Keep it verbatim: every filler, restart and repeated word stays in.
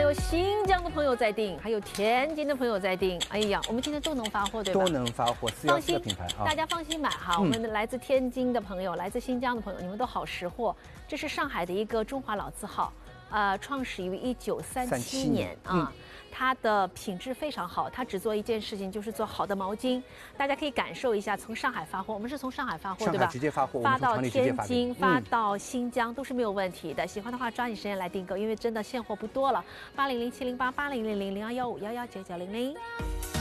有新疆的朋友在订，还有天津的朋友在订。哎呀，我们今天都能发货，对吧？ 都能发货，四幺四的品牌啊， 大家放心买哈。我们来自天津的朋友，来自新疆的朋友，你们都好识货。这是上海的一个中华老字号，呃，创始于一九三七年啊。它的品质非常好，它只做一件事情，就是做好的毛巾。大家可以感受一下，从上海发货，我们是从上海发货，对吧？ 直接发货， 发到天津，发到新疆都是没有问题的。喜欢的话，抓紧时间来订购，因为真的现货不多了。八零零七零八八零零零零二幺五幺幺九九零零。